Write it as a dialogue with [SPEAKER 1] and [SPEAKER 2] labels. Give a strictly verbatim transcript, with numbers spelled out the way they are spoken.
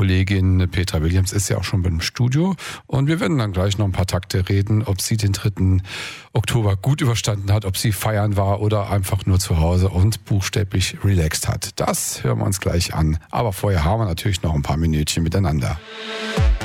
[SPEAKER 1] Kollegin Petra Williams ist ja auch schon beim Studio und wir werden dann gleich noch ein paar Takte reden, ob sie den dritten Oktober gut überstanden hat, ob sie feiern war oder einfach nur zu Hause und buchstäblich relaxed hat. Das hören wir uns gleich an, aber vorher haben wir natürlich noch ein paar Minütchen miteinander.